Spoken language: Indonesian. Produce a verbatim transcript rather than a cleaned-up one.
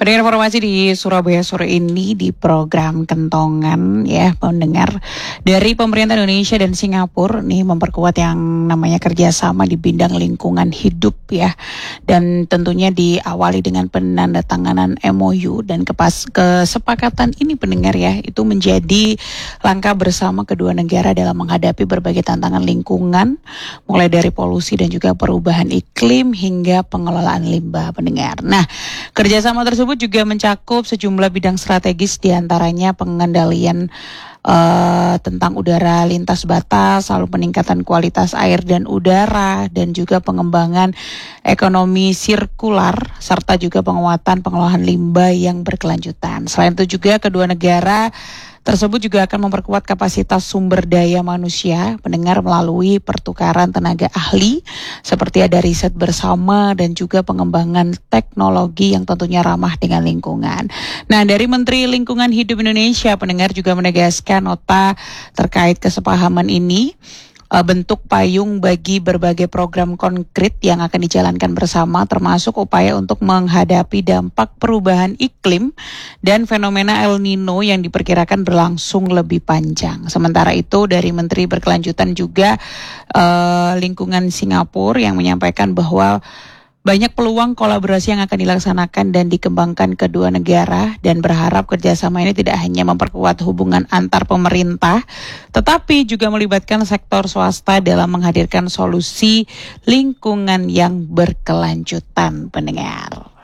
Pendengar informasi di Surabaya sore ini di program Kentongan ya, pendengar dari pemerintah Indonesia dan Singapura nih memperkuat yang namanya kerjasama di bidang lingkungan hidup ya, dan tentunya diawali dengan penandatanganan M O U dan kepas kesepakatan ini pendengar ya, itu menjadi langkah bersama kedua negara dalam menghadapi berbagai tantangan lingkungan, mulai dari polusi dan juga perubahan iklim hingga pengelolaan limbah pendengar. Nah, kerjasama tersebut juga mencakup sejumlah bidang strategis, diantaranya pengendalian uh, tentang udara lintas batas, lalu peningkatan kualitas air dan udara, dan juga pengembangan ekonomi sirkular, serta juga penguatan pengelolaan limbah yang berkelanjutan. Selain itu juga kedua negara tersebut juga akan memperkuat kapasitas sumber daya manusia pendengar melalui pertukaran tenaga ahli, seperti ada riset bersama dan juga pengembangan teknologi yang tentunya ramah dengan lingkungan. Nah, dari Menteri Lingkungan Hidup Indonesia pendengar juga menegaskan nota terkait kesepahaman ini bentuk payung bagi berbagai program konkret yang akan dijalankan bersama, termasuk upaya untuk menghadapi dampak perubahan iklim dan fenomena El Nino yang diperkirakan berlangsung lebih panjang. Sementara itu dari Menteri Berkelanjutan juga uh, Lingkungan Singapura yang menyampaikan bahwa banyak peluang kolaborasi yang akan dilaksanakan dan dikembangkan kedua negara, dan berharap kerjasama ini tidak hanya memperkuat hubungan antar pemerintah, tetapi juga melibatkan sektor swasta dalam menghadirkan solusi lingkungan yang berkelanjutan pendengar.